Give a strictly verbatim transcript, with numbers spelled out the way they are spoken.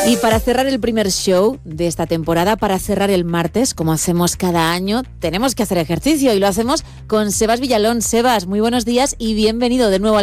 Y para cerrar el primer show de esta temporada, para cerrar el martes, como hacemos cada año, tenemos que hacer ejercicio y lo hacemos con Sebas Villalón. Sebas, muy buenos días y bienvenido de nuevo al